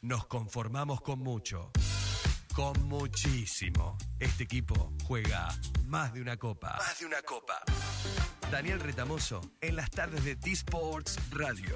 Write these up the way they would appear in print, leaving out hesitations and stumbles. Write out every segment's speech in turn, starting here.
nos conformamos con mucho. Con muchísimo. Este equipo juega más de una copa. Más de una copa. Daniel Retamoso en las tardes de T-Sports Radio.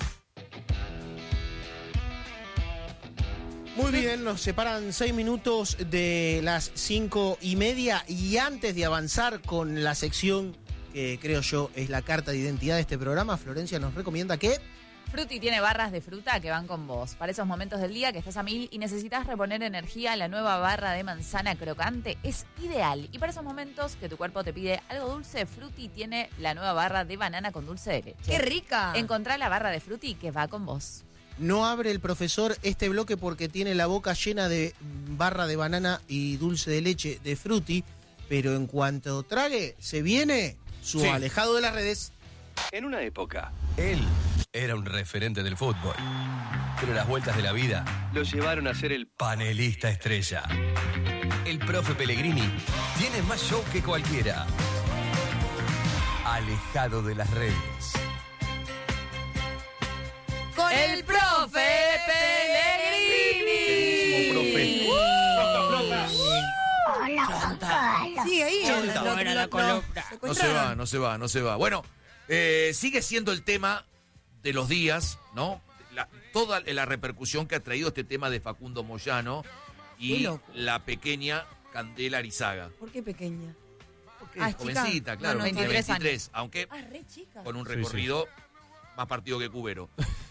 Muy bien, nos separan 6 minutos de las 5:30 y antes de avanzar con la sección que creo yo es la carta de identidad de este programa, Florencia nos recomienda que... Fruti tiene barras de fruta que van con vos. Para esos momentos del día que estás a mil y necesitas reponer energía, la nueva barra de manzana crocante es ideal. Y para esos momentos que tu cuerpo te pide algo dulce, Fruti tiene la nueva barra de banana con dulce de leche. ¡Qué rica! Encontrá la barra de Fruti que va con vos. No abre el profesor este bloque porque tiene la boca llena de barra de banana y dulce de leche de Fruti, pero en cuanto trague, se viene su alejado de las redes. En una época, él era un referente del fútbol, pero las vueltas de la vida lo llevaron a ser el panelista estrella. El profe Pellegrini tiene más show que cualquiera. Alejado de las redes. Con el profe Pellegrini. Sí, ahí. No se va. Bueno, sigue siendo el tema de los días, ¿no? Toda la repercusión que ha traído este tema de Facundo Moyano y la pequeña Candela Arizaga. ¿Por qué pequeña? Porque es jovencita, claro, No, tiene 23 23, aunque re chica. con un recorrido más partido que Cubero.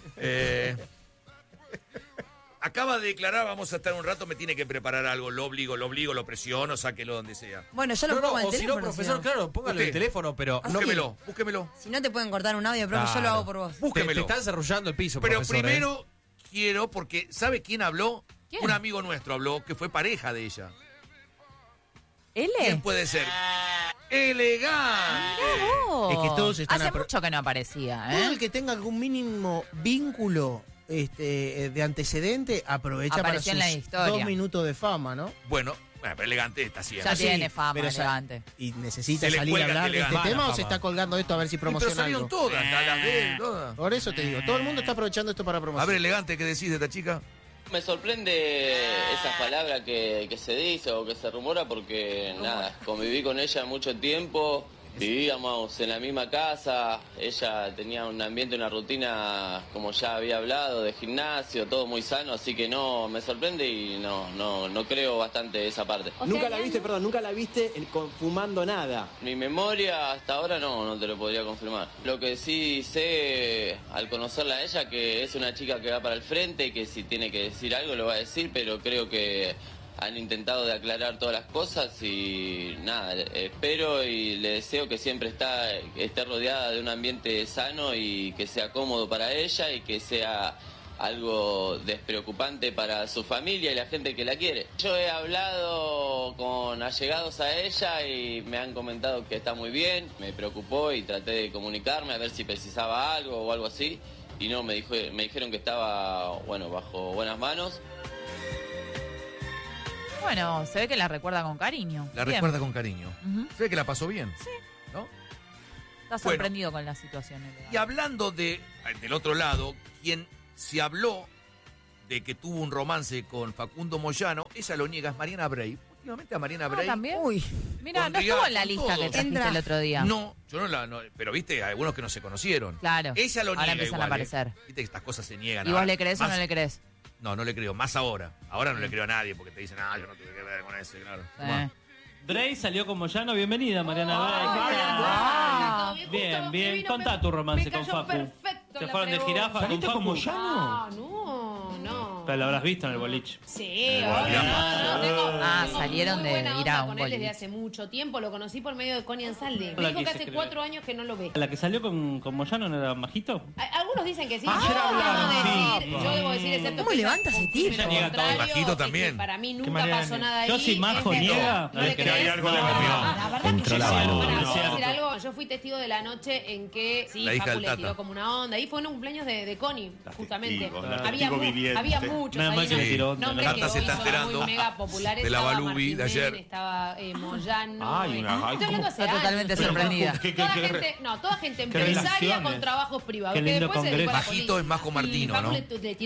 Acaba de declarar, vamos a estar un rato, me tiene que preparar algo, lo obligo, lo presiono, sáquelo donde sea. Bueno, yo lo pongo en el o si teléfono. no, profesor, claro, póngalo en el teléfono, pero... Búsquemelo. Si no te pueden cortar un audio, profe, yo lo hago por vos. Búsquemelo. Te están desarrollando el piso, Pero profesor, primero quiero, porque ¿sabe quién habló? ¿Quién? Un amigo nuestro habló, que fue pareja de ella. ¿Él? ¿Quién puede ser? ¡Elegante! Es que todos están Hace mucho que no aparecía, ¿eh? Todo el que tenga algún mínimo vínculo de antecedente aprovecha Apareció en para la sus historia. 2 minutos de fama, ¿no? Bueno, pero Elegante está haciendo. Ya Sí, tiene fama, pero Elegante. ¿Y necesita Se le salir a cuelga hablar de este Elegante. tema o Mala se fama. está colgando esto a ver si Pero promociona salieron algo? todas, las de él, todas. Por eso te digo, todo el mundo está aprovechando esto para A promocionar. ver, Elegante, ¿qué decís de esta chica? Me sorprende esas palabras que se dice o que se rumora porque, nada, conviví con ella mucho tiempo, vivíamos en la misma casa, ella tenía un ambiente, una rutina, como ya había hablado, de gimnasio, todo muy sano, así que no, me sorprende y no creo bastante esa parte. Nunca la viste fumando nada. Mi memoria hasta ahora no te lo podría confirmar. Lo que sí sé al conocerla a ella que es una chica que va para el frente, que si tiene que decir algo lo va a decir, pero creo que han intentado de aclarar todas las cosas y nada, espero y le deseo que siempre esté rodeada de un ambiente sano y que sea cómodo para ella y que sea algo despreocupante para su familia y la gente que la quiere. Yo he hablado con allegados a ella y me han comentado que está muy bien, me preocupó y traté de comunicarme a ver si precisaba algo o algo así y no, me dijeron que estaba, bueno, bajo buenas manos. Bueno, se ve que la recuerda con cariño. La Bien. recuerda con cariño. Ujú. Se ve que la pasó bien. Sí. ¿No? Está sorprendido con la situación. Elegante. Y hablando del otro lado, quien se habló de que tuvo un romance con Facundo Moyano, ella lo niega, es Mariana Bray. Últimamente a Mariana Bray... ¿También? Uy. Mira, no pondría estuvo en la con lista que todo. trajiste Entra. el otro día. No, yo no la... pero viste, hay algunos que no se conocieron. Claro. Ella lo Ahora niega empiezan igual, a aparecer. Viste que estas cosas se niegan. ¿Y vos ahora. le crees o Más- no le crees? No, no le creo. Más ahora. Ahora no le creo a nadie porque te dicen, yo no tuve que ver con ese, claro. Bray salió con Moyano, bibienvenida Mariana Bray. Ah. Bien, contá tu romance con Facu. Perfecto. ¿Se fueron de jirafa con ¿Saliste con Facu? Moyano? No. Pero lo habrás visto en el boliche. Sí, obvio. Salieron muy de buena ir a onda un con él desde boliche. hace mucho tiempo. Lo conocí por medio de Connie Ansaldi. La Me dijo que quise hace creer. 4 años que no lo ve. ¿La que salió con Moyano no era majito? Algunos dicen que sí. Ayer Yo hablaron, debo sí. decir, yo debo decir, excepto ¿Cómo que levanta ella ese tipo? confirma lo Niega todo. contrario, Majito es que también. Para mí Qué nunca manera pasó de- nada ahí. Yo si Majo Es esto. niega, ¿No le hay crees? algo le comió. La verdad que Entró yo la sí, banda. bueno, Es ¿puedo decir cierto. algo? Yo fui testigo de la noche en que sí, La hija Facu del le Tata. tiró como una onda. Ahí fue en un cumpleaños de Connie, justamente. testigos, la Había, testigo viviente. había muchos. Menos ahí, mal que le tiró onda, nombres ¿no? que Tata se hoy está son enterando muy mega populares. de la Estaba Balubi de Martín ayer. Men, estaba Moyano. Ay, una- ay, Estoy hablando hace Está totalmente años. sorprendida. Toda gente qué empresaria relaciones. con trabajos privados. Qué que lindo después se dedicó a la Majito política. es Majo Martino, Y Facu ¿no? le tiró ahí como una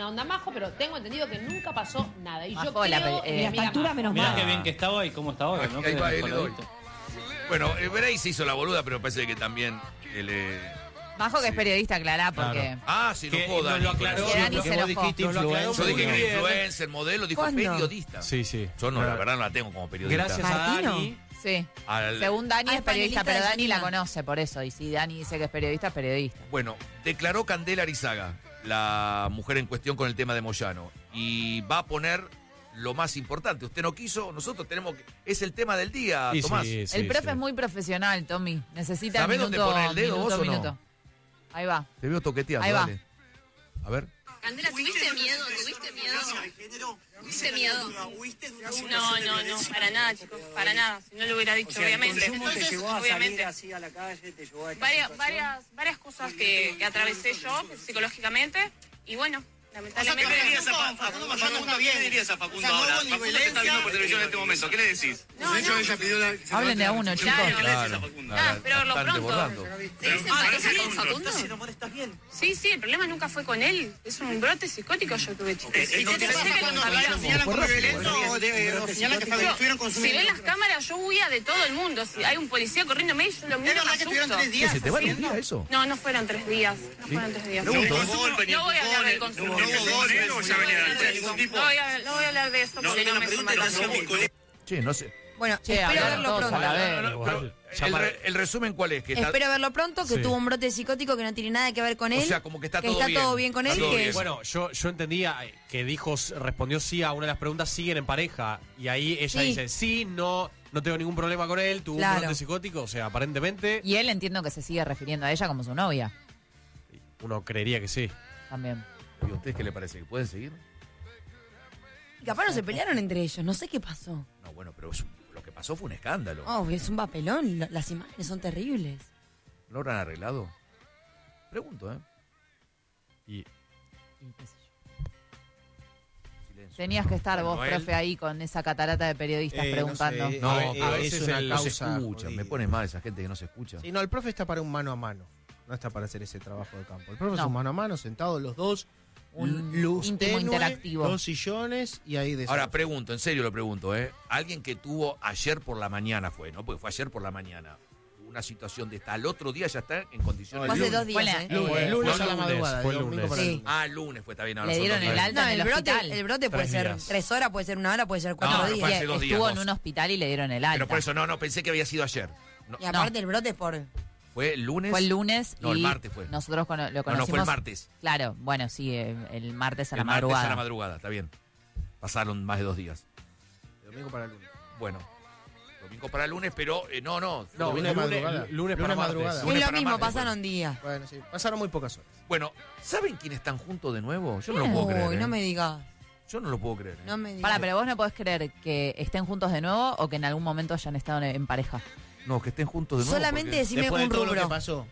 buena onda Majo, pero tengo entendido que nunca pasó nada. Y yo Majo, la creo pe- en mi Y a esta amiga altura, Majo. menos Mirá mal. qué bien que está hoy, cómo está ahora, ¿no? Ahí va, Que le doy. colgadito. Bueno, Bray se hizo la boluda, pero parece que también le... Majo, que es periodista, aclará, porque... Claro. Ah, se Que enojó nos Dani. lo aclaró. Que Dani Lo que se vos enojó. dijiste, Nos lo aclaró influencer. Yo dije muy que bien. influencer, modelo, dijo ¿Cuándo? periodista. Sí, sí. Yo no, la verdad no la tengo como periodista. Gracias a ¿Martino? Dani. Sí. Al- Según Dani Ah, es es periodista, panelista pero de Dani la Janina. conoce, por eso. Y si Dani dice que es periodista. Bueno, declaró Candela Arizaga, la mujer en cuestión con el tema de Moyano, y va a poner lo más importante. Usted no quiso, nosotros tenemos que... Es el tema del día, Y Tomás. sí, sí, El profe sí. es muy profesional, Tommy. Necesita ¿Sabés minuto, dónde pone el dedo minuto, vos o no? minuto. Ahí va. Te veo toqueteando, Ahí va. dale. A ver. Candela, ¿tuviste miedo? ¿Tuviste miedo? No, para nada, chicos, para nada. Si no lo hubiera dicho, obviamente. Entonces, obviamente. Varias cosas que atravesé yo psicológicamente y bueno, lamentablemente. ¿Qué le dirías a Facundo ahora? Facundo te está viendo por televisión en este momento. ¿Qué le decís? Hablen de a uno, chicos. Claro. Pero lo Bastante pronto. borrando. ¿Te simpatizas con Facundo? Sí, el problema nunca fue con él. Es un brote psicótico yo tuve, chicos. Y te pensé que lo sabía. Si ven las cámaras, yo huía de todo el mundo. Si hay un policía corriéndome, yo lo miro, me asusto. ¿Qué, se te va el día eso? No fueron 3 días. No fueron 3 días. Pregunto. No voy a hablar del consumo. No voy a hablar de eso porque no me suma tanto. Che, no sé. Bueno, Che, espero hablaron verlo todos pronto. a la vez. Pero el resumen, ¿cuál es? Que está- Espero verlo pronto, que Sí. tuvo un brote psicótico que no tiene nada que ver con él. O sea, como que está que todo está bien. todo bien con Está él. todo Que bien. Bueno, yo entendía que respondió sí a una de las preguntas, siguen en pareja. Y ahí ella Sí. dice, sí, no tengo ningún problema con él, tuvo Claro. un brote psicótico, o sea, aparentemente Y él entiendo que se sigue refiriendo a ella como su novia uno creería que sí. también. ¿Y a ustedes qué le parece? ¿Que pueden seguir? Y capaz no se pelearon entre ellos, no sé qué pasó. No, bueno, pero lo que pasó fue un escándalo. Oh, es un papelón, las imágenes son terribles. ¿No lo habrán arreglado? Pregunto, ¿eh? Y Silencio. Tenías que estar vos, Noel. profe, ahí con esa catarata de periodistas preguntando. No sé, No, a a veces veces una no se causa escucha. jodida. Me pone mal esa gente que no se escucha. Sí, no, el profe está para un mano a mano. No está para hacer ese trabajo de campo. El profe es No. un mano a mano, sentados los dos. Un luz íntimo tenue, interactivo. 2 sillones y ahí de Ahora pregunto, en serio lo pregunto, ¿eh? Alguien que tuvo ayer por la mañana fue, ¿no? Porque fue ayer por la mañana. Una situación de esta. Al otro día ya está en condiciones. Fue de hace 2 días, Fue ¿eh? lunes, lunes a la lunes, madrugada. fue de domingo lunes. para Sí. lunes. Ah, lunes fue también. Le dieron el alta No, en el hospital. el brote puede 3 ser días. 3 horas, puede ser 1 hora, puede ser 4 No, días. fue hace 2 días, Estuvo 2. en un hospital y le dieron el alta. Pero por eso no, pensé que había sido ayer. No, Y aparte el brote es por... ¿Fue el lunes? Fue el lunes No, y el martes fue. nosotros lo No, conocimos. fue el martes. Claro, bueno, sí, el martes a la El martes madrugada. a la madrugada, está bien. Pasaron más de 2 días. De domingo para lunes. Bueno, domingo para lunes, pero no. No, lunes madrugada. lunes para Lunes madrugada. martes. Lunes Es lo para mismo, martes, pasaron días. Bueno, sí, pasaron muy pocas horas. Bueno, ¿saben quiénes están juntos de nuevo? Yo no lo puedo creer. Uy, ¿eh? no me digas. Yo no lo puedo creer. ¿eh? No me digas. Para, pero vos no podés creer que estén juntos de nuevo o que en algún momento hayan estado en pareja. No, que estén juntos de nuevo. Solamente porque- decime Después de un todo lo que rubro. pasó.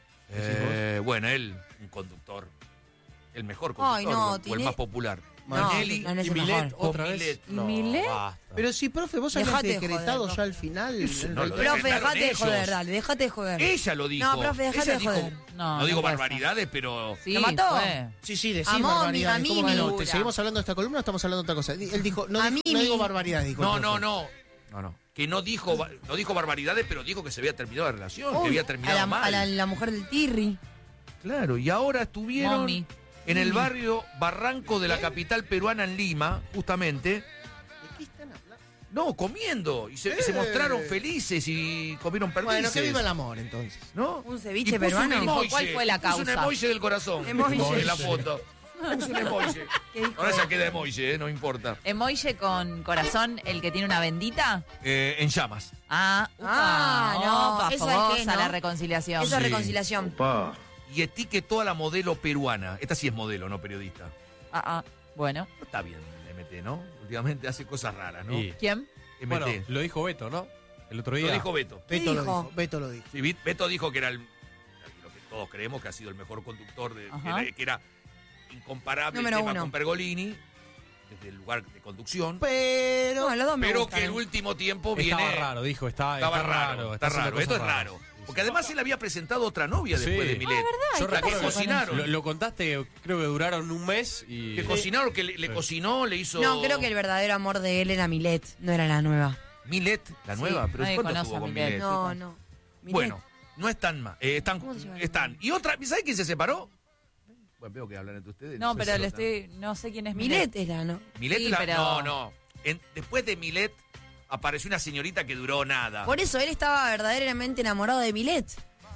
Bueno, él, un conductor. El mejor conductor. Ay, no, o el tiene- más popular. No, Manelli no es y el Milet, mejor. otra vez. Milet. ¿Y Milet? Basta. Pero sí, profe, vos habías Dejate de decretado joder, ya al final. Eso no lo Profe, decretaron dejate de ellos. joder, dale, dejate de joder. Ella lo dijo. No, profe, dejate Ella de dijo- joder. No digo puede barbaridades, pero... ser. Sí, ¿Lo mató? fue. Sí, decís Amó, barbaridades. a mí ¿Cómo me que no? dura. ¿Te seguimos hablando de esta columna o estamos hablando de otra cosa? Él dijo, no, A dijo, mí no digo mi- barbaridades, dijo. No, el no, profe. no. Que no dijo barbaridades, pero dijo que se había terminado la relación, que Uy, había terminado mal. la mujer del Tirri. Claro, y ahora estuvieron Mommy. en el barrio Barranco de la capital peruana, en Lima, justamente. ¿De qué están hablando? No, comiendo. Y se mostraron felices y comieron perdices. Bueno, que viva el amor, entonces. ¿No? Un Y ceviche puso peruano. un emoji, ¿Cuál fue la puso un causa? emoji del corazón Emoji. en la foto. Puso un emoji. ¿Qué dijo? Ahora ya queda emoji, no importa. Emoji con corazón, el que tiene una bendita. En llamas. Ah, no, opa, eso es fogosa que es, ¿no? la reconciliación. Eso es Sí. reconciliación. Y etiquetó a la modelo peruana. Esta sí es modelo, no periodista. Bueno. No está bien MT, ¿no? Últimamente hace cosas raras, ¿no? Y- ¿Quién? MT. Bueno, lo dijo Beto, ¿no? El otro día. Lo dijo Beto. ¿Qué Beto lo dijo? dijo. Beto lo dijo. Sí, Beto dijo que era lo que todos creemos que ha sido el mejor conductor, Ajá. que era incomparable Número el tema 1. con Pergolini, desde el lugar de conducción. Pero... No, los dos me Pero gustan. que el último tiempo viene... Estaba raro, dijo. Está Estaba raro, está haciendo raro. Esto es cosas raras. raro. Porque además él había presentado otra novia después de Milet. Yo La que recuerdo cocinaron. Lo contaste, creo que duraron un mes y... Que cocinaron, que le cocinó, le hizo... No, creo que el verdadero amor de él era Milet, no era la nueva. Milet, la nueva, pero nadie ¿cuánto conoce tuvo a con Milet. Milet? No, no. Milet. Bueno, no están más. Están. ¿Cómo se llama? Están. Y otra, ¿sabes quién se separó? Bueno, veo que hablan entre ustedes. No, sé pero si no sé quién es Milet era, ¿no? Milet Sí, la- pero- No. Después de Milet apareció una señorita que duró nada. Por eso él estaba verdaderamente enamorado de Milet.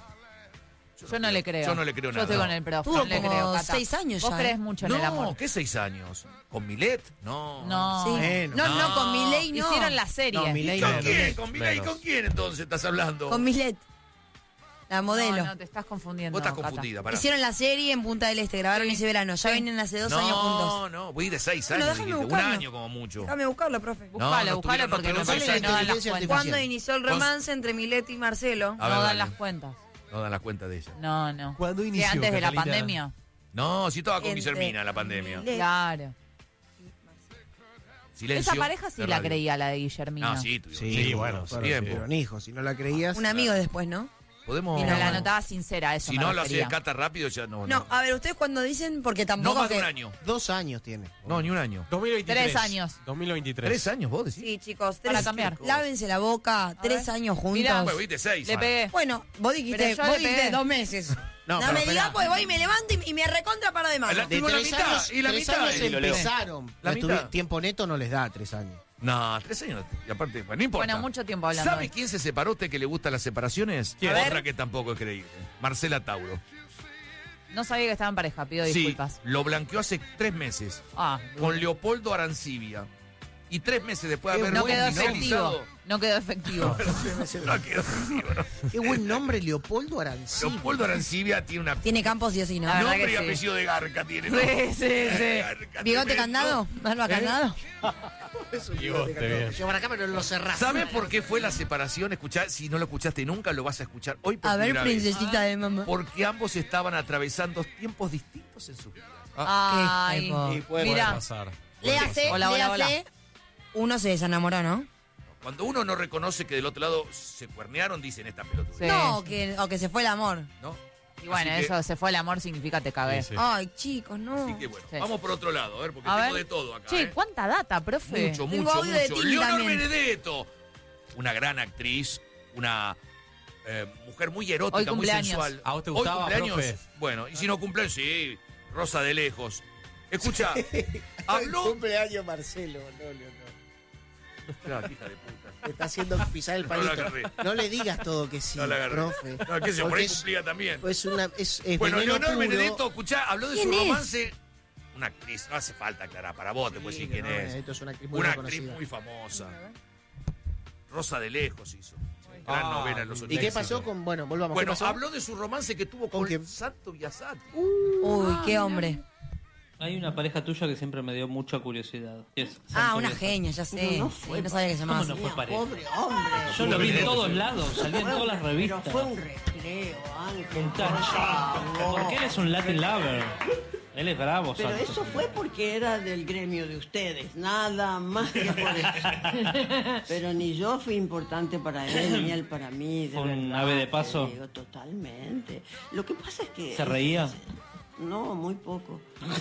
Yo no le creo. Yo no le creo Yo nada. estoy con el profe. Tuvo No le como creo, Cata. 6 años Vos ya, crees ¿eh? mucho en el amor. No, ¿qué 6 años? ¿Con Milet? No. No. Sí. Bueno. No, con Milei no. Hicieron la serie. No, Milei ¿Y con no. quién? ¿Con Milet? Menos. ¿Con quién entonces estás hablando? Con Milet. La modelo. No, te estás confundiendo. Vos estás Cata. confundida, pará. Hicieron la serie en Punta del Este, grabaron ese verano. Ya vienen hace 2 años juntos. No, voy de 6 Bueno, años. déjame dijiste. Un buscarlo. año como mucho. Déjame buscarlo, profe. Buscalo, No, buscalo porque me no parece que no dan las inteligencia cuentas. artificial. ¿Cuándo inició el romance entre Milet y Marcelo? A ver, No dan dale. las cuentas. No dan la cuenta de ella. No. ¿Cuándo Que inició, antes de la Catalina? pandemia. No, sí estaba con Entre Guillermina la pandemia. Milet. Claro. Silencio. Esa pareja sí de la radio. creía, la de Guillermina. No, sí, tuvieron Sí, tiempo, bueno, tuvieron Pero tiempo. un hijo, si no la creías. Un amigo después, ¿no? Podemos. Pero la notaba sincera, eso Si me no lo hace refería. Cata rápido, ya no. No, a ver, ustedes cuando dicen, porque No tampoco más de que... un año. 2 años tiene. No, ni un año. 2023. 3 años. 2023. 3 años, vos decís. Sí, chicos, Para cambiar. Lávense la boca, 3 años juntos. Mirá. Bueno, viste 6. Le pegué. Bueno, vos dijiste, Pero yo le pegué. 2 meses. No, No, pero me esperá. digas, pues voy y me levanto y me recontra paro de mano. La- De Tuvo la 3 mitad, años, y la 3 mitad, años y lo leo. empezaron. La mitad. Tiempo neto no les da 3 años. No, 3 años. Y aparte, bueno, no importa. Bueno, mucho tiempo hablando. ¿Sabe quién se separó? ¿Usted que le gustan las separaciones? ¿Quién? A Otra ver. que tampoco es creíble. Marcela Tauro. No sabía que estaban en pareja, pido disculpas. Sí, lo blanqueó hace 3 meses. Ah, Con Leopoldo Arancibia. Y 3 meses después de haber no quedó efectivo. finalizado. No quedó efectivo. No quedó efectivo, ¿no? Qué buen nombre, Leopoldo Arancibia. Leopoldo Arancibia tiene una Tiene campos sí o sí, ¿no? La verdad nombre que y sí. apellido de Garca tiene, ¿no? Sí. Garca ¿Bigote tremendo. candado? ¿Barba candado? Bigote, bien. Llevar acá, pero lo cerrás. ¿Sabes por qué fue la separación? Escuchá, si no lo escuchaste nunca, lo vas a escuchar hoy por A ver, primera vez. princesita de mamá. Porque ambos estaban atravesando tiempos distintos en su vida. Ay, Qué Puede mira. pasar. Léase, Hola, hola, léase. Uno se desenamoró, ¿no? Cuando uno no reconoce que del otro lado se cuernearon, dicen esta pelota. Sí. No, o que se fue el amor. ¿No? Y bueno, Así que- eso, se fue el amor, significa te cagué. Sí, sí. Ay, chicos, no. Así que bueno, Sí. vamos por otro lado, a ver, porque A tengo ver. de todo acá. Che, ¿cuánta data, profe? Mucho, Tengo mucho, audio de mucho. Tini Leonor también. Benedetto, una gran actriz, una mujer muy erótica, Hoy muy cumpleaños. sensual. ¿A vos te Hoy gustaba, cumpleaños, profe? bueno, y si no cumpleaños, sí, Rosa de lejos. Escucha, habló... Cumpleaños Marcelo, no. Claro, hija de puta. Te está haciendo pisar el No la palito. agarré. No le digas todo que sí, No la agarré. profe. No, qué sé yo, por Porque ahí cumplía también. es Bueno, veneno Leonor puro. Benedetto, escuchá, habló de su ¿Quién es? romance. Una actriz, no hace falta aclarar para vos, te puedo decir quién Leonor es. Benedetto es una actriz muy Una reconocida. actriz muy famosa. Rosa de lejos hizo. Gran novela en los ¿Y 80. qué pasó con, bueno, volvamos, Bueno, ¿qué pasó? habló de su romance que tuvo ¿Con con quién? Santo Biasati. Uy, qué hombre. Hay una pareja tuya que siempre me dio mucha curiosidad. Es Ah, Santo una Biasati. genia, ya sé. No Sí, fue, no sabía que se llamaba ¿Cómo así. no fue pareja? Pobre hombre. Yo lo vi en todos lados, salía en todas las revistas. Pero fue un recreo, Ángel. Muchacho, porque él es un Latin lover. Él es bravo, Pero Santo. eso fue porque era del gremio de ustedes, nada más que por eso. Pero ni yo fui importante para él, ni él para mí. De ¿Fue un verdad, ave de te paso? digo, totalmente. Lo que pasa es que... ¿Se reía? No, muy poco.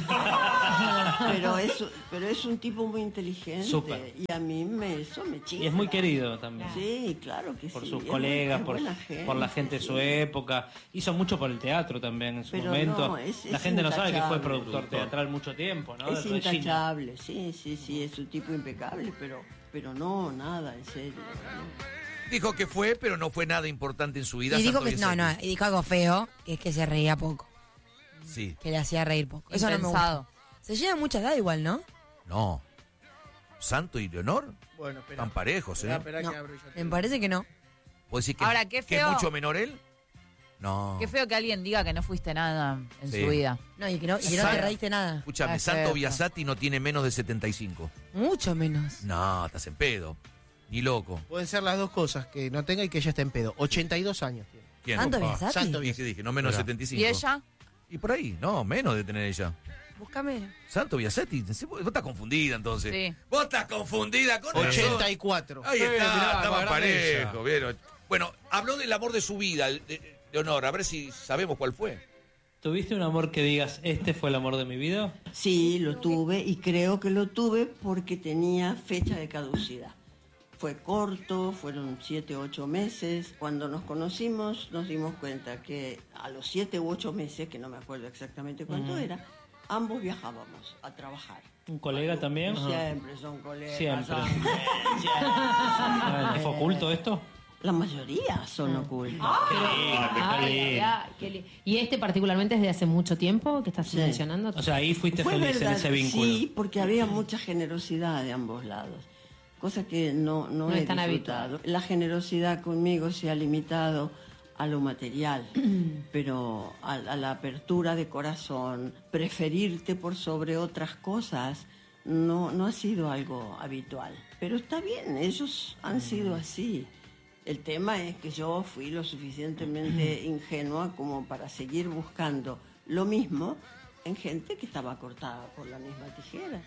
pero es un tipo muy inteligente. Súper. Y a mí eso me chica. Y es muy querido también. Sí, claro que Por sí. sus es colegas, muy- por, es buena gente, por la gente de su época. Hizo mucho por el teatro también en su Pero momento. no, es la gente no sabe que fue intachable. productor teatral mucho tiempo, ¿no? Es De Regina. intachable, sí, es un tipo impecable, pero no, nada, en serio. ¿no? Dijo que fue, pero no fue nada importante en su vida. Y dijo Santo que no, Biasati. y dijo algo feo, que es que se reía poco, Sí. que le hacía reír poco. Eso no me Impensado. gusta. Se lleva mucha edad igual, ¿no? No. Santo y Leonor Bueno, espera. están parejos, ¿eh? Espera No, que abro yo. me parece que no. ¿Puedo decir que, Ahora, qué que es feo. mucho menor él? No. Qué feo que alguien diga que no fuiste nada en Sí. su vida. No, y que no te reíste nada. Escúchame, Es Santo cierto. Biasati no tiene menos de 75. Mucho menos. No, estás en pedo. Ni loco. Pueden ser las dos cosas, que no tenga y que ella esté en pedo. 82 años tiene. ¿Quién? ¿Santo Opa. Biasati? Santo ¿Y qué dije? No menos de 75. ¿Y ella? Y por ahí, no, menos de tener ella. Búscame. Santo Biasati, vos estás confundida entonces. Sí. Vos estás confundida con eso. 84. Ahí está, mirá, estaba más grande parejo, ella. ¿vieron? Bueno, habló del amor de su vida, Leonor, a ver si sabemos cuál fue. ¿Tuviste un amor que digas, este fue el amor de mi vida? Sí, lo tuve y creo que lo tuve porque tenía fecha de caducidad. Fue corto, fueron 7 u 8 meses. Cuando nos conocimos nos dimos cuenta que a los 7 u 8 meses, que no me acuerdo exactamente cuánto era, ambos viajábamos a trabajar. ¿Un colega también? Siempre son colegas. Siempre. Siempre. ¿Fue oculto esto? La mayoría son ocultos. ¿Y este particularmente es de hace mucho tiempo que estás mencionando? O sea, ahí fuiste Fue feliz verdad, en ese vínculo. Sí, porque había mucha generosidad de ambos lados. Cosa que no he es tan disfrutado. La generosidad conmigo se ha limitado a lo material, pero a la apertura de corazón, preferirte por sobre otras cosas, no ha sido algo habitual. Pero está bien, ellos han sido así. El tema es que yo fui lo suficientemente ingenua como para seguir buscando lo mismo en gente que estaba cortada por la misma tijera.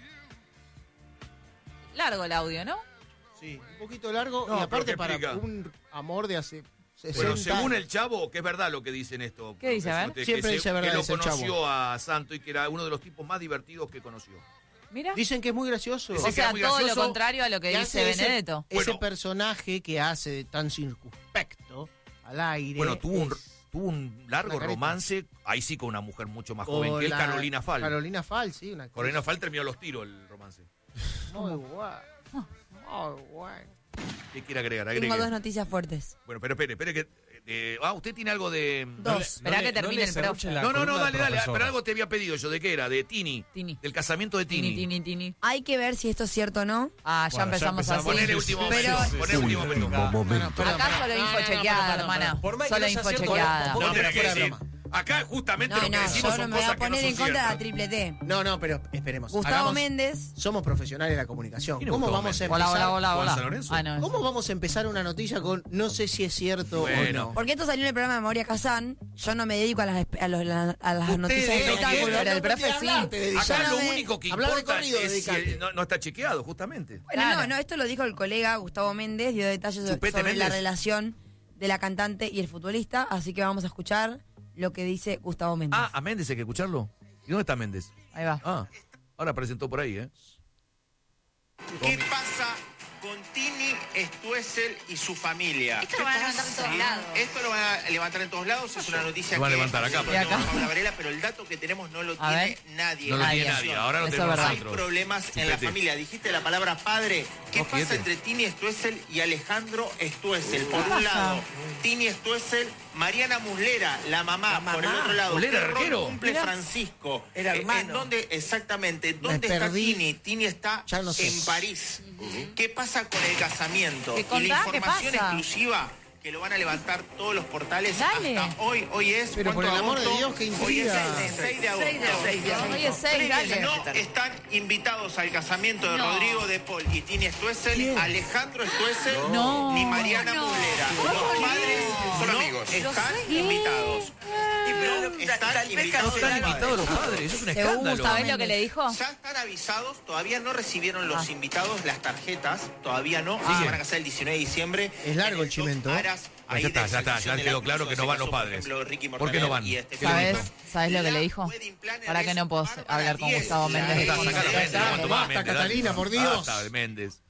Largo el audio, ¿no? Sí, un poquito largo No, y aparte pero para ¿qué explica? un amor de hace 60 Bueno, según el Chavo, que es verdad lo que dicen esto. ¿Qué dice? A ver. Que Siempre dice verdad que lo ese Chavo. conoció a Santo y que era uno de los tipos más divertidos que conoció. Mira. Dicen que es muy gracioso. O sea, muy todo lo gracioso. contrario a lo que Que dice hace ese- Benedetto. Ese Bueno. personaje que hace de tan circunspecto al aire. Bueno, tuvo es un largo una careta. romance, ahí sí con una mujer mucho más con joven que él, la- Carolina Fall. Carolina Fall, sí, una Carolina Fall terminó los tiros el romance. muy guay. Muy guay. ¿Qué quiere agregar? Tengo Agregue. 2 noticias fuertes. Bueno, pero espere que... usted tiene algo de... Esperá que termine el profe. No, dale, pero algo te había pedido yo. ¿De qué era? De Tini. Del casamiento de Tini. Tini. Hay que ver si esto es cierto o no. Ah, ya empezamos así. Ponele último Pero- momento. Poné último momento. Acá solo info chequeada, hermana. Por más que Solo no sea info cierto, chequeada. No, pero fuera que de sí. broma. Acá justamente lo que No, decimos yo no son me voy cosas a que no poner son en contra de la ciertas. triple T. No, pero esperemos. Gustavo Méndez. Somos profesionales de la comunicación. ¿Quién es ¿Cómo Gustavo vamos a Méndez? empezar? Hola. Juan San Lorenzo. Ah, no. ¿Cómo vamos a empezar una noticia con no sé si es cierto o Bueno. no? Porque esto salió en el programa de Moria Kazán. Yo no me dedico a las Ustedes, noticias de ¿no? espectáculo. Pero el profe sí. Acá Yo lo no me- único que hablar de importa corrido, es si dedicate. no está chequeado, justamente. Bueno, Claro. no, esto lo dijo el colega Gustavo Méndez, dio detalles Chupete sobre la Méndez. relación de la cantante y el futbolista, así que vamos a escuchar lo que dice Gustavo Méndez. Ah, a Méndez hay que escucharlo. ¿Y dónde está Méndez? Ahí va. Ah, ahora presentó por ahí, ¿eh? ¿Qué pasa con Tini Stoessel y su familia? Esto lo van a levantar en todos lados. Esto lo van a levantar en todos lados. Es una noticia Lo van a que levantar acá, nosotros pero- tenemos Paula Varela, pero el dato que tenemos no lo A tiene ver. nadie. No lo tiene bien. nadie. Ahora lo Eso tenemos es verdad. Hay nosotros. problemas en la Chupete. familia. Dijiste la palabra padre. ¿Qué No, pasa fíjate. entre Tini Stoessel y Alejandro Stoessel? Por un lado, Tini Stoessel, Mariana Muslera, la mamá. Por el otro lado, Muslera, ¿qué rol arquero. cumple Mirá. Francisco? Era hermano. ¿En dónde exactamente? ¿Dónde está perdí. Tini? Tini está Ya no sé. en París. ¿Qué pasa con el casamiento? ¿Qué Y la contá? ¿Qué información pasa? exclusiva que lo van a levantar todos los portales Dale. hasta hoy. Hoy es... Pero por el ¿cuánto amor de agosto? Dios, qué Hoy es intriga. 6 de agosto. Hoy es 6, dale. No están invitados al casamiento de No. Rodrigo de Paul y Tini Stoessel, Alejandro Stoessel, No. ni Mariana Muslera. Los padres son amigos. Están invitados. Están invitados. Están invitados los padres, eso es un escándalo. ¿Sabés lo que le dijo? Ya están avisados, todavía no recibieron los invitados las tarjetas, todavía no, se van a casar el 19 de diciembre. Es largo en el chimento, Top ¿eh? Aras, Ya ahí está, de ya exaltación del quedó claro abuso, que no se van casó, los por padres. ejemplo, Ricky ¿Por qué no van? Mortaner y este ¿Qué le Felipe. gustó? ¿Sabés lo que le dijo? Wedding Planner ¿Para qué es no puedo Bárbara hablar con Díez, Gustavo la Méndez? Está, ex- sacalo, Méndez, no aguanto más, Basta, Méndez, Catalina, dale. por Dios. Basta, Méndez.